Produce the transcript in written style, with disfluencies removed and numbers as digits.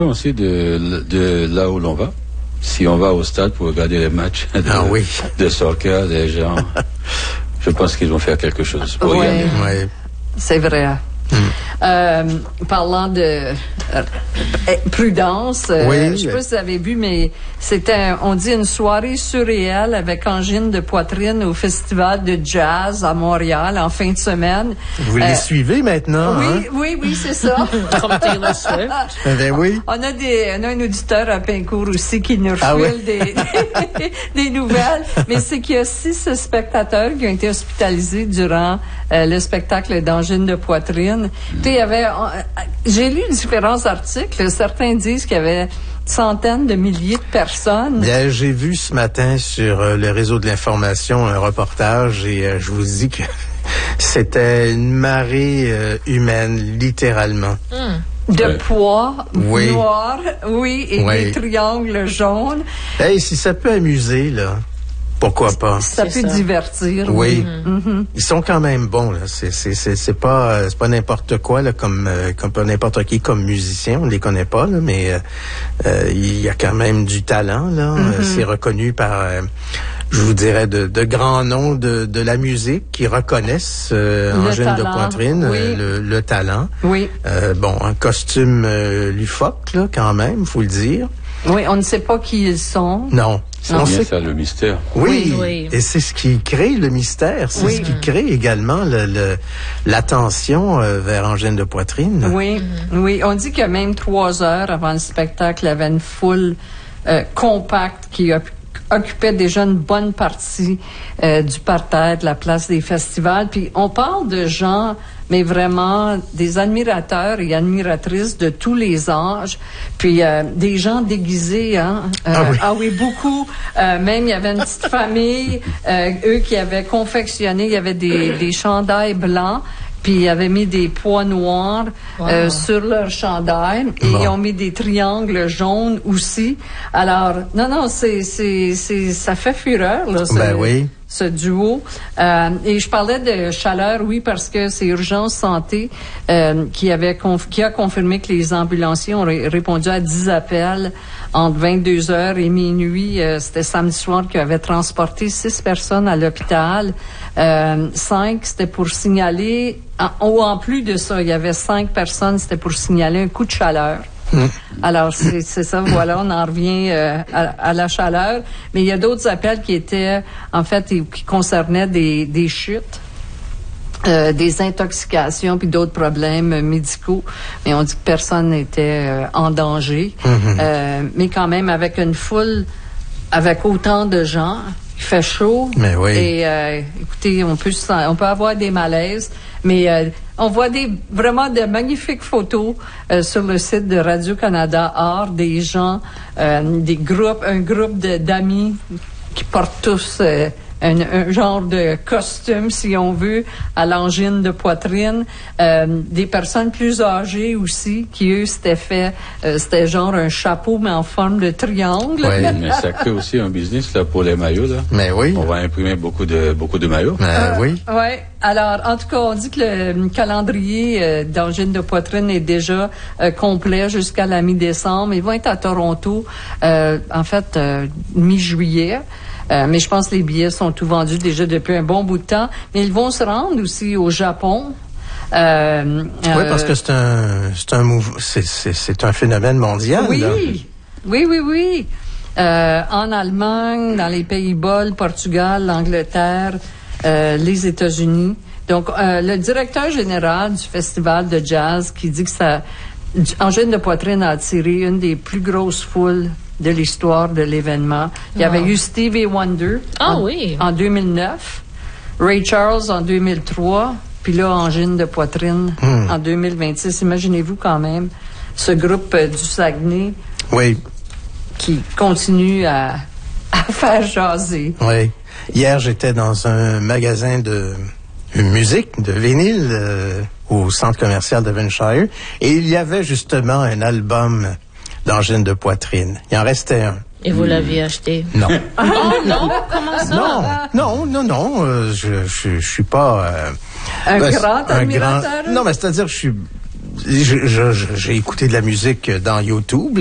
Aussi de là où l'on va. Si on va au stade pour regarder les matchs de soccer, les gens, je pense qu'ils vont faire quelque chose pour y aller. Oui, c'est vrai. Parlant de prudence, je sais pas si vous avez vu, mais c'était, on dit, une soirée surréelle avec angine de poitrine au Festival de Jazz à Montréal en fin de semaine. Vous les suivez maintenant, Oui, c'est ça. Comme Taylor Swift. Ben oui. On a un auditeur à Pincourt aussi qui nous refile des nouvelles, mais c'est qu'il y a 6 spectateurs qui ont été hospitalisés durant le spectacle d'angine de poitrine. Puis, j'ai lu différents articles. Certains disent qu'il y avait centaines de milliers de personnes. Bien, j'ai vu ce matin sur le réseau de l'information un reportage et je vous dis que c'était une marée humaine, littéralement. De poids noirs, et des triangles jaunes. Hey, si ça peut amuser, là. Pourquoi pas? Ça peut divertir. Oui. Ils sont quand même bons, là. C'est pas n'importe quoi, là, comme pas n'importe qui comme musicien. On les connaît pas, là, mais, il y a quand même du talent, là. C'est reconnu par, je vous dirais, de grands noms de la musique qui reconnaissent, Angine de poitrine, le talent. Oui. Un costume, loufoque, là, quand même, faut le dire. Oui, on ne sait pas qui ils sont. Non. C'est bien ça, le mystère. Oui. Et c'est ce qui crée le mystère. C'est ce qui crée également l'attention vers Angine de poitrine. Oui. On dit que même 3 heures avant le spectacle, il y avait une foule compacte qui occupait déjà une bonne partie du parterre de la place des festivals. Puis on parle de gens, mais vraiment des admirateurs et admiratrices de tous les âges. Puis des gens déguisés, beaucoup. Même il y avait une petite famille, eux qui avaient confectionné, il y avait des chandails blancs. Puis ils avaient mis des pois noirs sur leur chandail et ils ont mis des triangles jaunes aussi. Alors non, c'est ça fait fureur là. Ce duo. Et je parlais de chaleur, parce que c'est Urgence Santé qui a confirmé que les ambulanciers ont répondu à 10 appels entre 22h et minuit. C'était samedi soir qui avait transporté 6 personnes à l'hôpital. 5, c'était pour signaler, en plus de ça, il y avait 5 personnes, c'était pour signaler un coup de chaleur. Alors, c'est ça, voilà, on en revient à la chaleur. Mais il y a d'autres appels qui étaient, en fait, qui concernaient des chutes, des intoxications, puis d'autres problèmes médicaux. Mais on dit que personne n'était en danger. Mais quand même, avec une foule, avec autant de gens, il fait chaud. Mais oui. Et écoutez, on peut avoir des malaises. Mais on voit vraiment de magnifiques photos sur le site de Radio-Canada Art, des gens, un groupe d'amis qui portent tous un genre de costume, si on veut, à l'angine de poitrine. Des personnes plus âgées aussi, qui eux c'était genre un chapeau mais en forme de triangle. Oui, mais ça crée aussi un business là pour les maillots là. Mais oui. On va imprimer beaucoup de maillots. Oui. Ouais. Alors, en tout cas, on dit que le calendrier d'angine de poitrine est déjà complet jusqu'à la mi-décembre. Ils vont être à Toronto, mi-juillet. Mais je pense que les billets sont tout vendus déjà depuis un bon bout de temps. Mais ils vont se rendre aussi au Japon. Oui, parce que c'est un phénomène mondial. Oui. Là. Oui. En Allemagne, dans les Pays-Bas, le Portugal, l'Angleterre, les États-Unis. Donc, le directeur général du festival de jazz qui dit que Angine de poitrine a attiré une des plus grosses foules de l'histoire de l'événement. Il y avait eu Stevie Wonder en 2009, Ray Charles en 2003, puis là, Angine de poitrine en 2026. Imaginez-vous quand même ce groupe du Saguenay qui continue à faire jaser. Oui. Hier, j'étais dans un magasin de musique, de vinyle, au centre commercial de Devonshire, et il y avait justement un album d'Angine de poitrine. Il en restait un. Et vous l'aviez acheté? Non. Oh non? Comment ça? Non. Je suis pas... un grand admirateur? Non, mais c'est-à-dire, j'ai écouté de la musique dans YouTube.